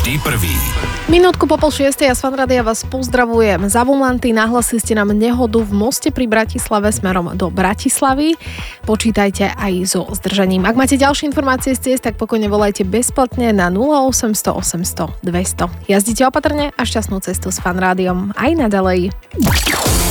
vždy prvý. Minútku po 5:30 a z Fanrádia vás pozdravujem. Za volanty nahlasili ste nám nehodu v Moste pri Bratislave smerom do Bratislavy. Počítajte aj so zdržaním. Ak máte ďalšie informácie z ciest, tak pokojne volajte bezplatne na 0800 800 200. Jazdite opatrne a šťastnú cestu s Fanrádiom aj naďalej.